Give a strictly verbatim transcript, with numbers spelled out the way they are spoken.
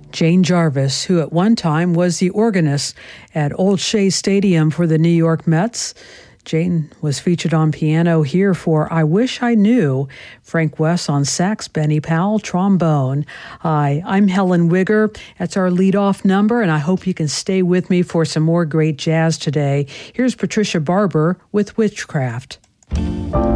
Jane Jarvis, who at one time was the organist at Old Shea Stadium for the New York Mets. Jane was featured on piano here for I Wish I Knew, Frank West on sax, Benny Powell, trombone. Hi, I'm Helen Wigger. That's our leadoff number, and I hope you can stay with me for some more great jazz today. Here's Patricia Barber with Witchcraft.